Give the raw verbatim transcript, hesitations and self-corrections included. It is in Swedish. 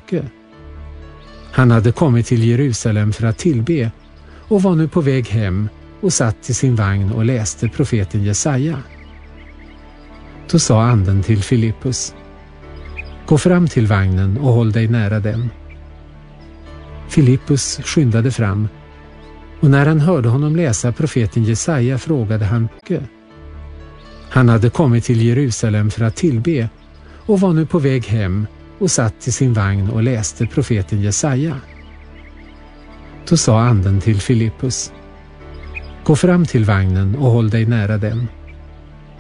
mycket. Han hade kommit till Jerusalem för att tillbe och var nu på väg hem och satt i sin vagn och läste profeten Jesaja. Då sa anden till Filippus: gå fram till vagnen och håll dig nära den. Filippus skyndade fram, och när han hörde honom läsa profeten Jesaja frågade han mycket. Han hade kommit till Jerusalem för att tillbe och var nu på väg hem och satt i sin vagn och läste profeten Jesaja. Då sa anden till Filippus: gå fram till vagnen och håll dig nära den.